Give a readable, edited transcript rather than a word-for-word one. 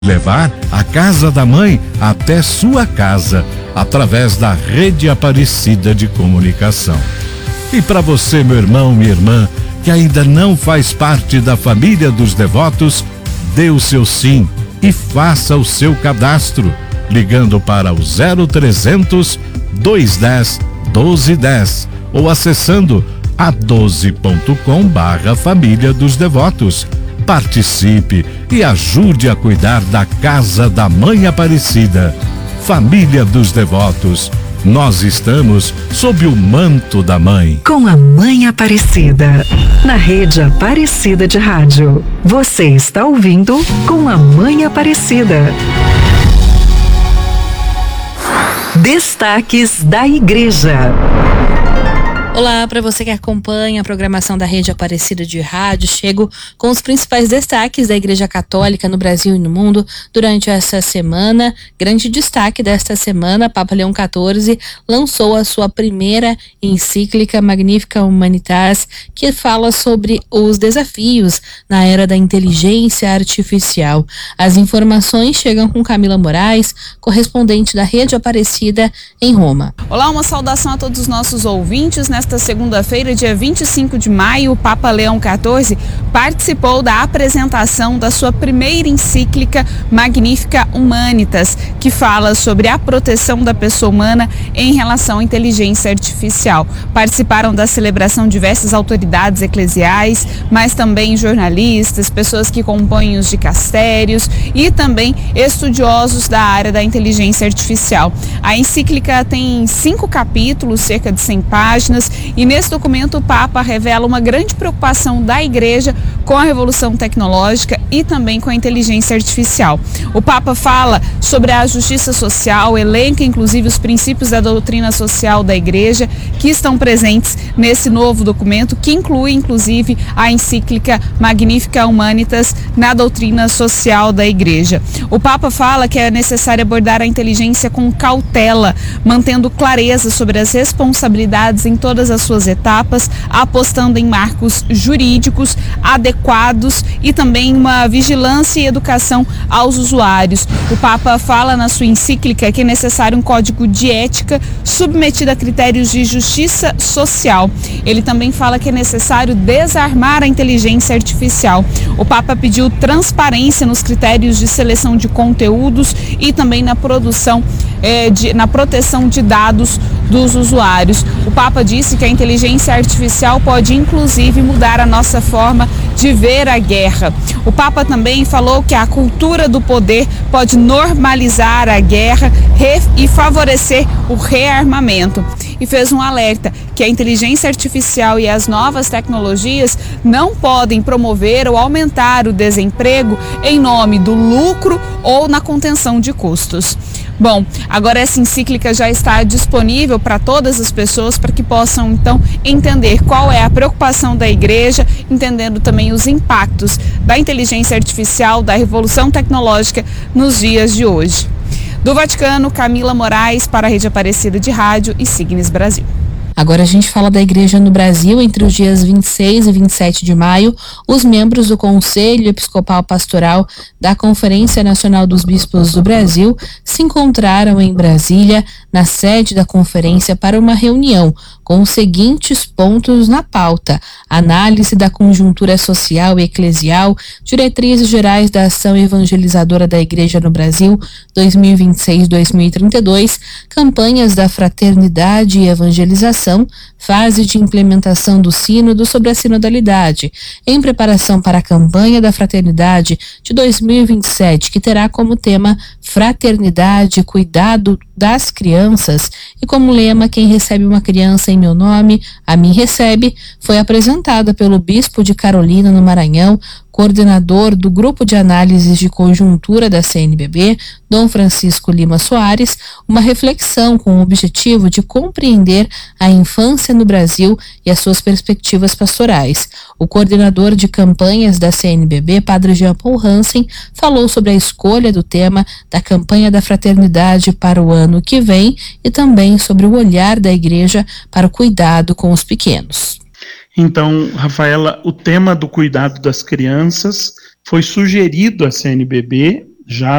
levar a Casa da Mãe até sua casa, através da Rede Aparecida de Comunicação. E para você, meu irmão, minha irmã, que ainda não faz parte da família dos devotos, dê o seu sim e faça o seu cadastro, ligando para o 0300 210 1210 ou acessando a12.com/família dos devotos. Participe e ajude a cuidar da Casa da Mãe Aparecida. Família dos Devotos, nós estamos sob o manto da Mãe. Com a Mãe Aparecida, na Rede Aparecida de Rádio. Você está ouvindo Com a Mãe Aparecida. Destaques da Igreja. Olá, para você que acompanha a programação da Rede Aparecida de Rádio, chego com os principais destaques da Igreja Católica no Brasil e no mundo durante essa semana. Grande destaque desta semana, Papa Leão XIV lançou a sua primeira encíclica Magnificat Humanitas, que fala sobre os desafios na era da inteligência artificial. As informações chegam com Camila Moraes, correspondente da Rede Aparecida em Roma. Olá, uma saudação a todos os nossos ouvintes. Nesta segunda-feira, dia 25 de maio, o Papa Leão XIV participou da apresentação da sua primeira encíclica Magnificat Humanitas, que fala sobre a proteção da pessoa humana em relação à inteligência artificial. Participaram da celebração diversas autoridades eclesiais, mas também jornalistas, pessoas que compõem os dicastérios e também estudiosos da área da inteligência artificial. A encíclica tem 5 capítulos, cerca de 100 páginas, e nesse documento o Papa revela uma grande preocupação da Igreja com a revolução tecnológica e também com a inteligência artificial. O Papa fala sobre a justiça social, elenca inclusive os princípios da doutrina social da Igreja que estão presentes nesse novo documento, que inclui inclusive a encíclica Magnificat Humanitas na doutrina social da Igreja. O Papa fala que é necessário abordar a inteligência com cautela, mantendo clareza sobre as responsabilidades em todas as suas etapas, apostando em marcos jurídicos adequados e também uma vigilância e educação aos usuários. O Papa fala na sua encíclica que é necessário um código de ética submetido a critérios de justiça social. Ele também fala que é necessário desarmar a inteligência artificial. O Papa pediu transparência nos critérios de seleção de conteúdos e também na produção, na proteção de dados dos usuários. O Papa disse que a inteligência artificial pode inclusive mudar a nossa forma de ver a guerra. O Papa também falou que a cultura do poder pode normalizar a guerra e favorecer o rearmamento. E fez um alerta que a inteligência artificial e as novas tecnologias não podem promover ou aumentar o desemprego em nome do lucro ou na contenção de custos. Bom, agora essa encíclica já está disponível para todas as pessoas para que possam então entender qual é a preocupação da Igreja, entendendo também os impactos da inteligência artificial, da revolução tecnológica nos dias de hoje. Do Vaticano, Camila Moraes para a Rede Aparecida de Rádio e Signes Brasil. Agora a gente fala da Igreja no Brasil. Entre os dias 26 e 27 de maio, os membros do Conselho Episcopal Pastoral da Conferência Nacional dos Bispos do Brasil se encontraram em Brasília, na sede da conferência, para uma reunião com os seguintes pontos na pauta: análise da conjuntura social e eclesial, diretrizes gerais da ação evangelizadora da Igreja no Brasil 2026-2032, campanhas da fraternidade e evangelização, fase de implementação do Sínodo sobre a sinodalidade, em preparação para a campanha da fraternidade de 2027, que terá como tema Fraternidade, Cuidado das Crianças, e como lema Quem recebe uma criança em meu nome, a mim recebe, foi apresentada pelo bispo de Carolina, no Maranhão, coordenador do Grupo de Análises de Conjuntura da CNBB, Dom Francisco Lima Soares, uma reflexão com o objetivo de compreender a infância no Brasil e as suas perspectivas pastorais. O coordenador de campanhas da CNBB, Padre Jean Paul Hansen, falou sobre a escolha do tema da campanha da fraternidade para o ano que vem e também sobre o olhar da Igreja para o cuidado com os pequenos. Então, Rafaela, o tema do cuidado das crianças foi sugerido à CNBB já